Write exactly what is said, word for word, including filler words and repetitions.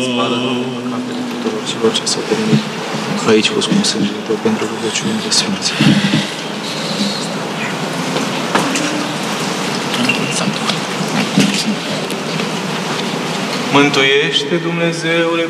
Spală, Doamne, păcatele tuturor celor ce s-au pomenit aici cu scump sângele Tău pentru rugăciunile Sfinții. Mântuiește, Dumnezeule,